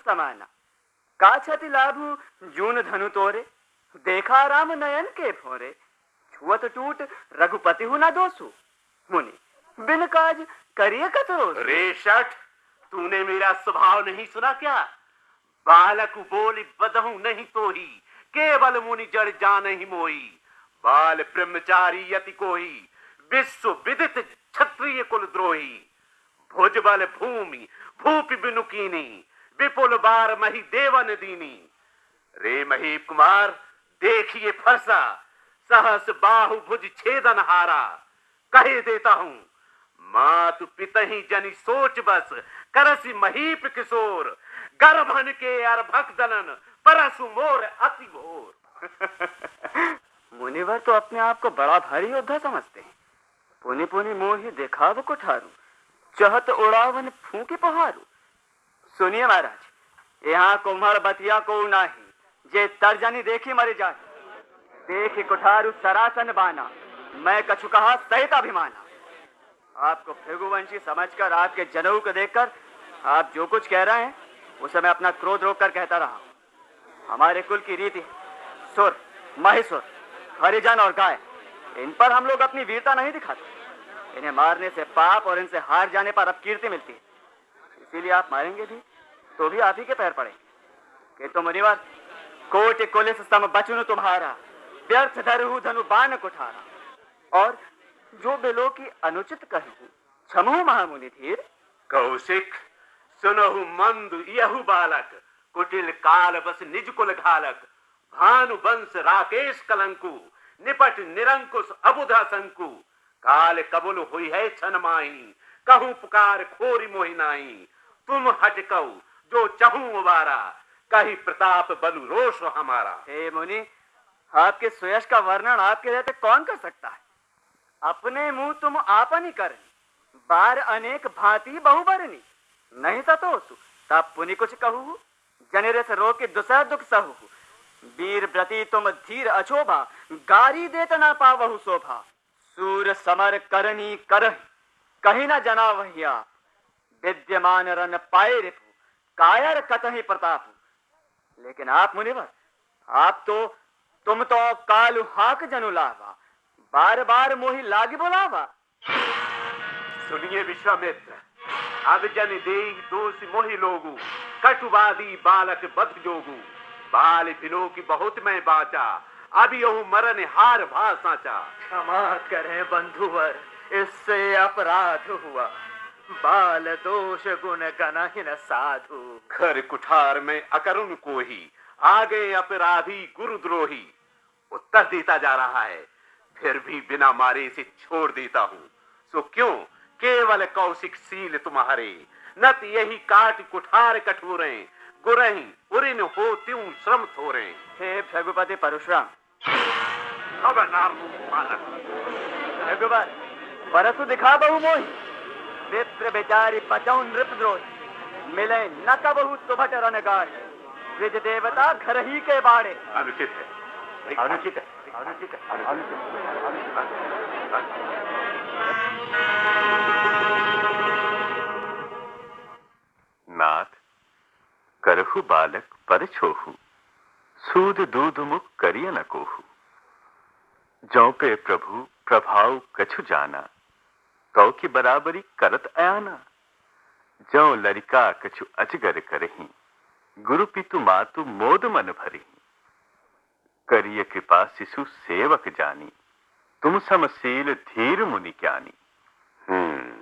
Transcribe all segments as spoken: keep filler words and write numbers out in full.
समाना। काछति लाभु जून धनु तोरे, देखा राम नयन के भोरे। छुअत टूट रघुपति हु न दोसु, मुनि बिन काज करिए कतरो। रे शठ, तूने मेरा स्वभाव नहीं सुना क्या? बालक बोली बदहु नहीं तो ही, केवल मुनि जड़ जान ही मोई। बाल ब्रह्मचारी यति कोई, विश्व विदित क्षत्रिय कुल द्रोही। भुज बल भूमि भूपि बिनु कीनी, विपुल बार मही देवन दीनी। रे महीप कुमार देखिए फरसा, सहस बाहु भुज छेदन हारा। कहे देता हूं मातु पितहि जनि सोच बस, करसी महीप किशोर। गर्भन के अर्भक दलन, परसु मोर अति घोर। मुनिवर तो अपने आप को बड़ा भारी योद्धा समझते हैं। पुनि पुनि मोहि देखाव कुठारू, चहत उड़ावन फूंकी पहारू। सुनिए महाराज, यहाँ कुम्हर बतिया को नाही, जे तर्जनी देखी मरी जाए। देखी कुठारू सरासन बाना, मैं कछु कहा सहित अभिमाना। आपको भृगुवंशी समझकर, आपके जनेऊ को देखकर आप जो कुछ कह रहे हैं उसे मैं अपना क्रोध रोककर कहता रहा। हमारे कुल की रीति सुर, महिषुर, हरिजन और गाय, इन पर हम लोग अपनी वीरता नहीं दिखाते। इन्हें मारने से पाप और इनसे हार जाने पर अपकीर्ति मिलती है। इसीलिए आप मारेंगे भी तो भी आप ही के पैर पड़ेंगे। कि तो मुनिवर कोटि कुलिस सम बचनु तुम्हारा, व्यर्थ धरहु धनु बाण कुठारा। और जो बिलो की अनुचित कहूं, क्षमहु महामुनि धीर। कौशिक सुनहु मंद यहु बालक, कुटिल काल बस निज कुल घालक। भानु वंश राकेश कलंकु, निपट निरंकुश अबुधा संकु। काल कबुल हुई है छन माही, कहूं पुकार खोरी मोहि नाही। तुम हटकऊ जो चहूं उबारा, कही प्रताप बलु रोष हमारा। हे मुनि, आपके सुयश का वर्णन आपके रहते कौन कर सकता है? अपने मुंह तुम आपनी करनी, बार अनेक भांति बहुबरनी। नहीं सतोसु तब पुनि कुछ कहू, जनेरे से रो के दुसह दुख सहु। वीर व्रती तुम धीर अछोभा, गारी देत ना पावहु शोभा। सूर समर करनी करहि, कहीं न जना वहिया। विद्यमान रन पाए रिपु, कायर कतहि प्रताप। लेकिन आप मुनिवर, आप तो तुम तो कालु हाक जनु लावा, बार बार मोहि लागी बुलावा। सुनिए विश्वामित्र, अब जन देहि दोष मोहि लोगु। कटुवादी बालक बध जोगु, बाल बिलो की बहुत मैं बाचा। अब यहु मरन हार भा साचा। क्षमा करें बंधुवर, इससे अपराध हुआ। बाल दोष गुण गनहिन साधु। घर कुठार में अकरुण कोही, आगे अपराधी गुरुद्रोही। उत्तर देता जा रहा है, फिर भी बिना मारे इसे छोड़ देता हूँ। सो क्यों केवल कौशिक सील तुम्हारे, नत यही काट कुठार कठोरे। गुरही उरिन हो त्यों श्रम थोरे। हे भृगुपति परशुराम, भृगुवर परसु दिखा बहु मोहि। विप्र बेचारी बचौ नृपद्रोही, मिले न कबहु सुभट रनगार। द्विज देवता घर ही के बाड़े। अनुचित है, अनुचित है, अनुचित है, अनुचित है। नाथ करहु बालक पर छोहु, सूद दूध मुख करिय न कोहु। जौ पे प्रभु प्रभाव कछु जाना, तौ की बराबरी करत आना। जौ लरिका कछु अजगर करही, गुरु पितु मातु मोद मन भरही। करिय कृपा शिशु सेवक जानी, तुम समशील धीर मुनि ज्ञानी। हम्म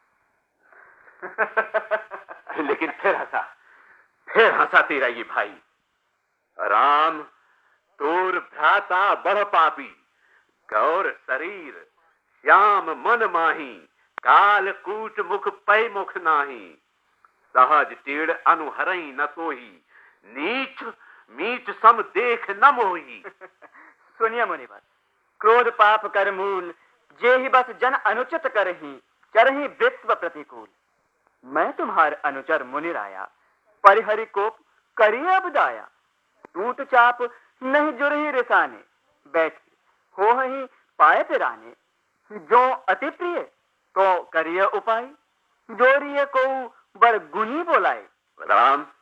लेकिन फिर हंसा, फिर हंसा तेरा ये भाई। राम तोर भ्राता बड़ पापी, गौर शरीर श्याम मन माही। काल कूट मुख पै मुख नाही, सहज टेढ़ अनुहरई न तोही। नीच मीच सम देख न मोही। सुनिए मुनिवर, क्रोध पाप कर मूल, जे ही बस जन अनुचित करही। चरही वित्व प्रतिकूल, मैं तुम्हार अनुचर मुनि राया। परिहरि कोप करिए अब दाया। टूट चाप नहीं जुरही रिसाने, बैठी हो ही पाए पिराने। जो अति प्रिय तो करिए उपाय, जोरिए को बड़ गुनी बोलाए। राम